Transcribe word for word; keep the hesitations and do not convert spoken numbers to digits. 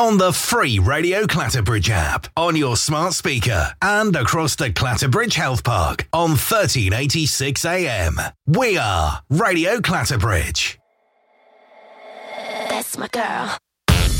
on the free Radio Clatterbridge app, on your smart speaker, and across the Clatterbridge Health Park on thirteen eighty-six A M. We are Radio Clatterbridge. That's my girl.